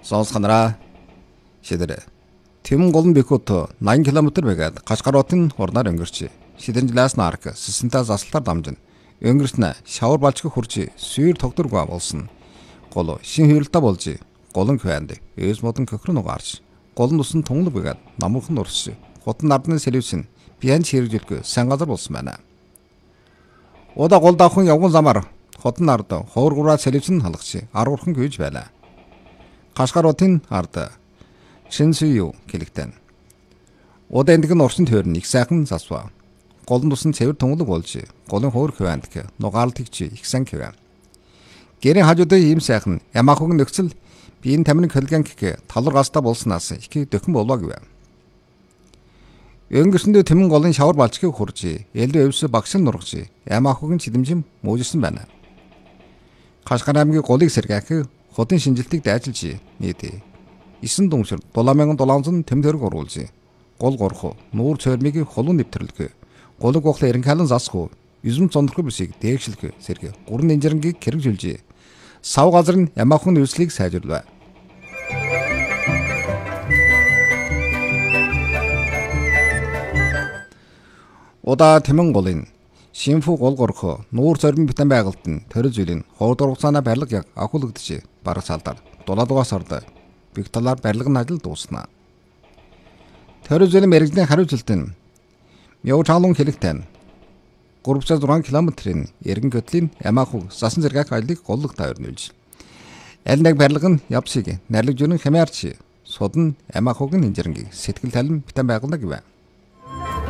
Сонсгонараа шидэрэ. Тэмэн голн бикото 80 км байгаад Кашгаруутын хурнаар өнгөрч. Шидэнжлаас нарк сисэнтаа заслалтаар дамжин. Өнгөрснө шавар балчг хурж сүйр тогтургаа болсон. Гол шин хөвөлтөй болж голн хвэнд өөс модон көхрөн угаарч. Голн усан тунглаг байгаад намуухан урсж. Хотын нардны сэлвсэн биан чирэгжлгүй сан газар болсон байна. Ода гол давхан явган замаар хотын нард хооргураа сэлвсэн халгачи 13хан гүйж байлаа. Кашгаруутын ард Шинсүю гэлэгтэн. Ода эндгэн орчин тойрон их сайхан засва. Голн тусан цэвэр тунгалаг болж голын хоор хвэнд нугаалтгч их сан хэвэн. Гэрийн хажуудын ийм сайхан ямаахуг нөхцөл биеийн тамирын колганк талургаастаа болсноос их дөхөн болоо гэв. Өнгөрсөндөө тэмэн голын шавар балчгийг хурж, элдв өвс багш нургаж, ямаахугийн чидэмжим муужсан байна. Кашгар аймгийн голыг сэргээх хотын шинжилтийг дайжилж нийт 9 дүншир 7700 тэмдэрэг оруулж, гол горох, нуур цойрмыг холон нэвтрэлг, голыг ухлаа эренхалан засах, юзэм цондрох бисийг дээгшлэх сэргэ, гурван инжирэнгийг хэрэгжүүлж, сав газар нь ямаахын үйлслийг сайжруулав. Ода тэмэн голын Шинфу гол горох, нуур цойрмын битэн байгальд нь төрөл зүйлийн хоор дургацаана барилга яг ахуулагдж, бараг салдар, дулаадугаас орд бих талаар барилгын ажил дуусна. Төрөл зүйлийн мэрэгжлийн хариуцлалт нь Мяучаалун хэлэгтэн 306 км-ийн эргэн көтлийн ямаахуг засан зэрэг ажлыг голлог тайрнуулж. Аль нэг барилга нь явсыг нарлагжурын хямаарч судан ямаахугийн инжирэнгийг сэтгэл талан битэн байгуулна гэв.